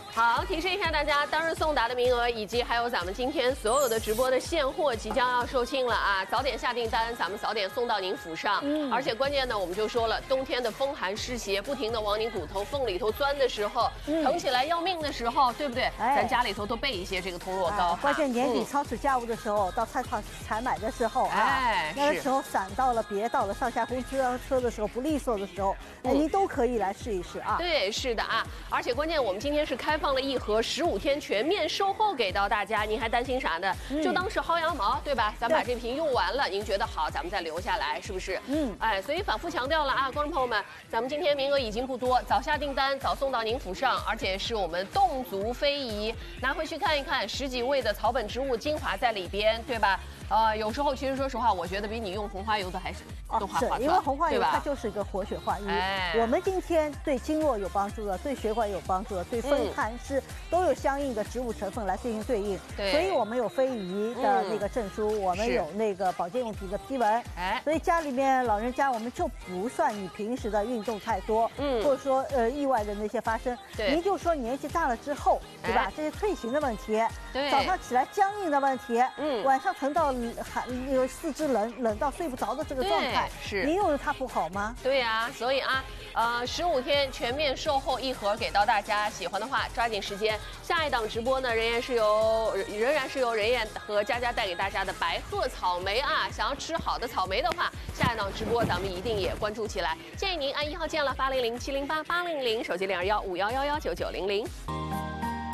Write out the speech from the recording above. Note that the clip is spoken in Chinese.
好，提示一下大家，当日送达的名额以及还有咱们今天所有的直播的现货即将要售罄了啊！早点下订单，咱们早点送到您府上。而且关键呢，我们就说了，冬天的风寒湿邪不停的往你骨头缝里头钻的时候，疼起来要命的时候，对不对？咱家里头都备一些这个通络膏。 关键年底超市家务的时候，到菜场采买的时候啊，那个时候闪到了、别到了、上下公车的时候不利索的时候，您都可以来试一试啊。 对，是的啊，而且关键我们今天是开放了1盒15天全面售后给到大家，您还担心啥呢？就当是薅羊毛，对吧？咱把这瓶用完了，您觉得好，咱们再留下来，是不是？所以反复强调了啊，观众朋友们，咱们今天名额已经不多，早下订单，早送到您府上，而且是我们侗族非遗，拿回去看一看，10几味的草本植物精华在里边，对吧？有时候其实说实话，我觉得比你用红花油的还是都划算， 因为红花油它就是一个活血化瘀。我们今天对经络有帮助的，对血管有帮助的，对风寒湿都有相应的植物成分来进行对应。所以我们有非遗的那个证书，我们有那个保健用品的批文。所以家里面老人家，我们就不算你平时的运动太多，或者说意外的那些发生。您就说年纪大了之后，对吧？这些退行的问题，早上起来僵硬的问题，晚上疼到四肢冷到睡不着的这个状态，您用了它不好吗？ 对呀，所以啊，15天全面售后1盒给到大家，喜欢的话抓紧时间。下一档直播呢，仍然是由任燕和佳佳带给大家的白鹤草莓啊，想要吃好的草莓的话，下一档直播咱们一定也关注起来。建议您按1号键了，800-708-800，手机221-5111-9900。